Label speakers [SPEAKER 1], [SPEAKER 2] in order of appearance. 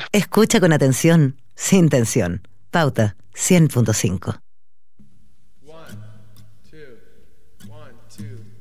[SPEAKER 1] Escucha con atención, sin tensión. Pauta 100.5.
[SPEAKER 2] 1, 2, 1, 2.